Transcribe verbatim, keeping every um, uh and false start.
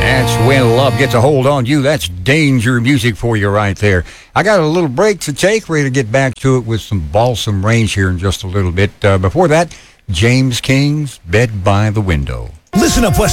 That's when love gets a hold on you. That's danger music for you right there. I got a little break to take. Ready to get back to it with some Balsam Range here in just a little bit. Uh, before that, James King's Bed by the Window. Listen up, West.